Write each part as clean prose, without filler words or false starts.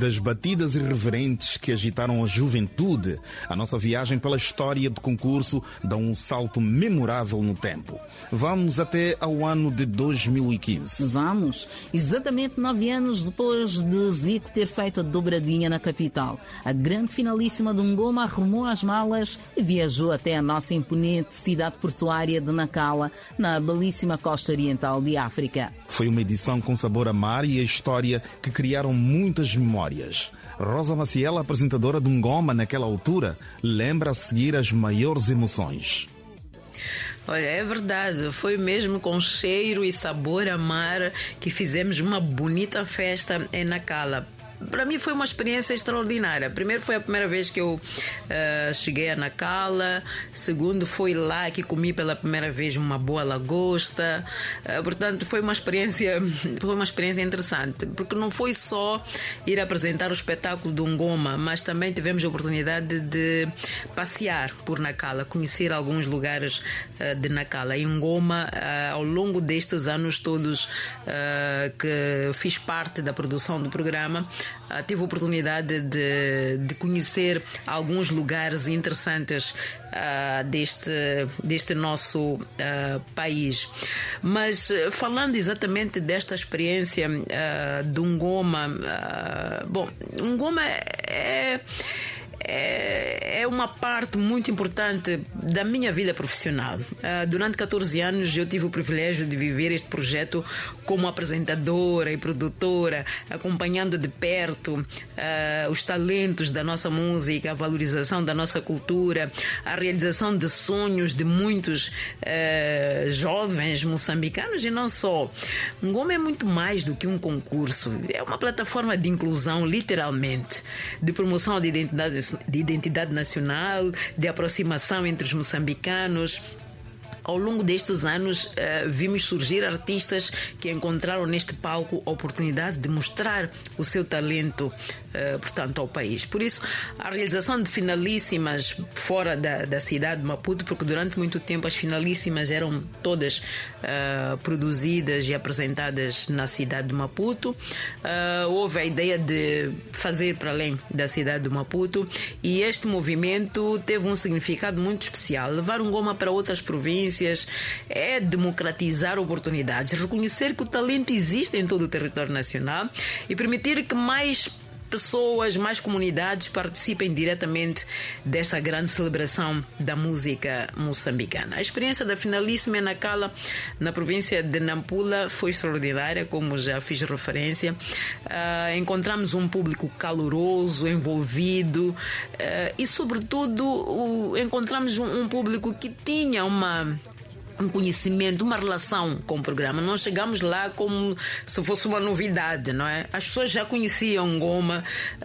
das batidas irreverentes que agitaram a juventude, a nossa viagem pela história do concurso dá um salto memorável no tempo. Vamos até ao ano de 2015. Vamos. Exatamente 9 anos depois de Zico ter feito a dobradinha na capital, a grande finalíssima de Ngoma arrumou as malas e viajou até a nossa imponente cidade portuária de Nacala, na belíssima costa oriental de África. Foi uma edição com sabor a mar e a história que criaram muitas memórias. Rosa Maciel, apresentadora de Ngoma naquela altura, lembra a seguir as maiores emoções. Olha, é verdade, foi mesmo com cheiro e sabor a mar que fizemos uma bonita festa em Nacala. Para mim foi uma experiência extraordinária. Primeiro, foi a primeira vez que eu cheguei a Nacala. Segundo, foi lá que comi pela primeira vez uma boa lagosta. Portanto, foi uma experiência interessante, porque não foi só ir apresentar o espetáculo do Ngoma, mas também tivemos a oportunidade de passear por Nacala, conhecer alguns lugares de Nacala. E Ngoma, ao longo destes anos todos que fiz parte da produção do programa, tive a oportunidade de conhecer alguns lugares interessantes deste nosso país. Mas falando exatamente desta experiência do Ngoma, bom, Ngoma é uma parte muito importante da minha vida profissional. Durante 14 anos eu tive o privilégio de viver este projeto como apresentadora e produtora, acompanhando de perto os talentos da nossa música, a valorização da nossa cultura, a realização de sonhos de muitos jovens moçambicanos e não só. Ngoma é muito mais do que um concurso, é uma plataforma de inclusão, literalmente, de promoção de identidade nacional, de aproximação entre os moçambicanos. Ao longo destes anos, vimos surgir artistas que encontraram neste palco a oportunidade de mostrar o seu talento, portanto, ao país. Por isso, a realização de finalíssimas fora da cidade de Maputo, porque durante muito tempo as finalíssimas eram todas produzidas e apresentadas na cidade de Maputo. Houve a ideia de fazer para além da cidade de Maputo e este movimento teve um significado muito especial. Levar um Ngoma para outras províncias é democratizar oportunidades, reconhecer que o talento existe em todo o território nacional e permitir que mais pessoas, mais comunidades participem diretamente desta grande celebração da música moçambicana. A experiência da finalíssima em Nacala, na província de Nampula, foi extraordinária, como já fiz referência. Encontramos um público caloroso, envolvido e, sobretudo, encontramos um público que tinha um conhecimento, uma relação com o programa. Não chegamos lá como se fosse uma novidade, não é? As pessoas já conheciam Ngoma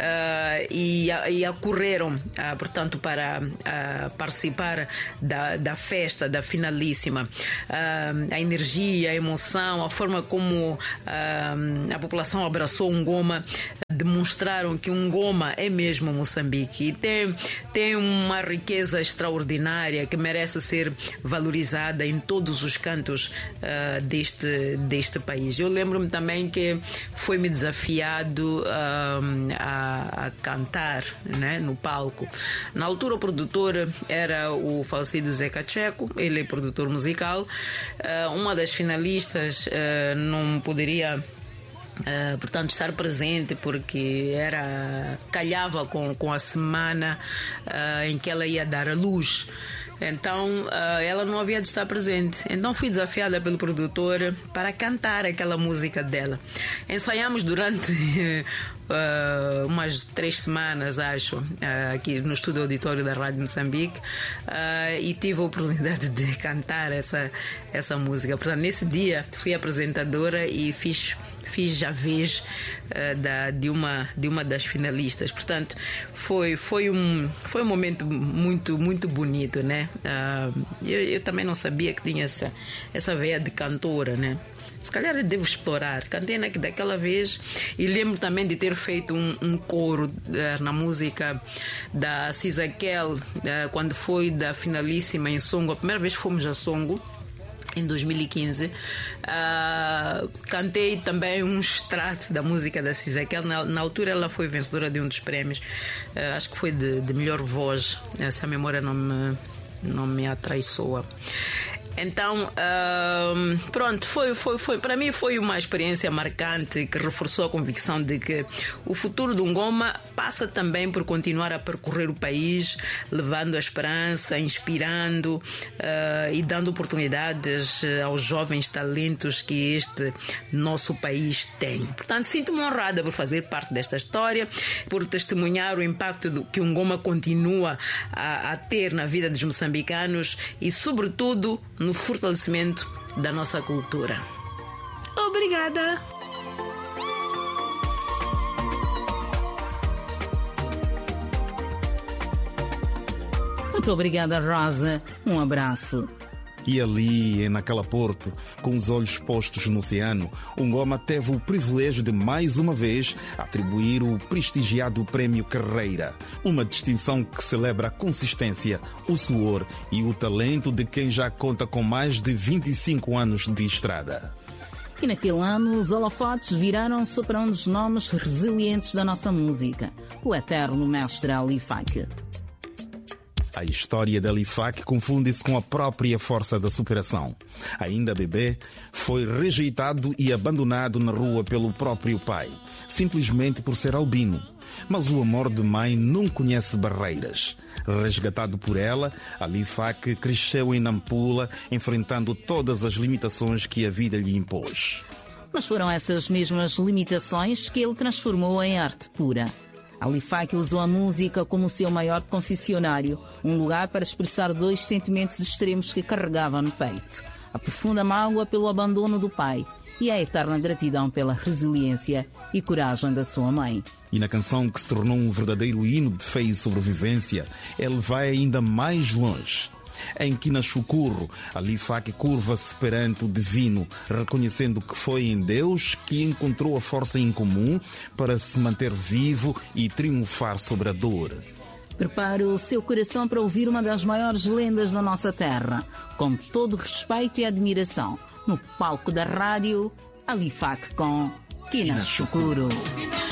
e acorreram, portanto, para participar da festa, da finalíssima. A energia, a emoção, a forma como a população abraçou Ngoma demonstraram que Ngoma é mesmo Moçambique e tem uma riqueza extraordinária que merece ser valorizada em todos os cantos deste país. Eu lembro-me também que foi-me desafiado a cantar, né, no palco. Na altura o produtor era o falecido Zé Cacheco, ele é produtor musical. Uma das finalistas não poderia portanto estar presente porque calhava com a semana em que ela ia dar a luz. Então ela não havia de estar presente. Então fui desafiada pelo produtor para cantar aquela música dela. Ensaiamos durante umas 3 semanas, acho, aqui no estúdio auditório da Rádio Moçambique, e tive a oportunidade de cantar essa música. Portanto, nesse dia fui apresentadora e fiz a vez de uma das finalistas. Portanto, foi um momento muito, muito bonito, né? Eu também não sabia que tinha essa veia de cantora, né? Se calhar eu devo explorar. Cantei daquela vez e lembro também de ter feito um coro na música da Cisaquel, quando foi da finalíssima em Songo. A primeira vez que fomos a Songo, em 2015. Cantei também um extrato da música da Cisa, que na altura ela foi vencedora de um dos prémios, acho que foi de melhor voz, se a memória não me atraiçoa. Então, pronto, para mim foi uma experiência marcante que reforçou a convicção de que o futuro do Ngoma passa também por continuar a percorrer o país, levando a esperança, inspirando e dando oportunidades aos jovens talentos que este nosso país tem. Portanto, sinto-me honrada por fazer parte desta história, por testemunhar o impacto que o Ngoma continua a ter na vida dos moçambicanos e, sobretudo, no fortalecimento da nossa cultura. Obrigada! Muito obrigada, Rosa. Um abraço. E ali, naquela porto, com os olhos postos no oceano, o Ngoma teve o privilégio de, mais uma vez, atribuir o prestigiado Prémio Carreira, uma distinção que celebra a consistência, o suor e o talento de quem já conta com mais de 25 anos de estrada. E naquele ano, os holofotes viraram-se para um dos nomes resilientes da nossa música, o eterno mestre Alifak. A história de Alifak confunde-se com a própria força da superação. Ainda bebê, foi rejeitado e abandonado na rua pelo próprio pai, simplesmente por ser albino. Mas o amor de mãe não conhece barreiras. Resgatado por ela, Alifak cresceu em Nampula, enfrentando todas as limitações que a vida lhe impôs. Mas foram essas mesmas limitações que ele transformou em arte pura. Alifak usou a música como seu maior confessionário, um lugar para expressar dois sentimentos extremos que carregava no peito: a profunda mágoa pelo abandono do pai e a eterna gratidão pela resiliência e coragem da sua mãe. E na canção que se tornou um verdadeiro hino de fé e sobrevivência, ele vai ainda mais longe. Em Kinashukuru, Alifak curva-se perante o divino, reconhecendo que foi em Deus que encontrou a força incomum para se manter vivo e triunfar sobre a dor. Prepare o seu coração para ouvir uma das maiores lendas da nossa terra, com todo respeito e admiração. No palco da rádio, Alifak com Kinashukuru.